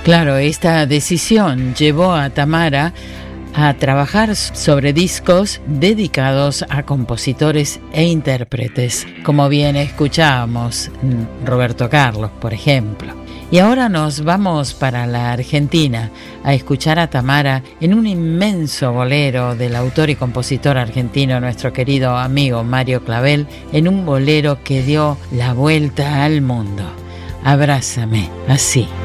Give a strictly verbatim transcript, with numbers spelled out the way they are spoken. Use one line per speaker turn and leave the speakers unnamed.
Claro, esta decisión llevó a Tamara a trabajar sobre discos dedicados a compositores e intérpretes, como bien escuchábamos, Roberto Carlos, por ejemplo. Y ahora nos vamos para la Argentina a escuchar a Tamara en un inmenso bolero del autor y compositor argentino, nuestro querido amigo Mario Clavel, en un bolero que dio la vuelta al mundo. Abrázame, así.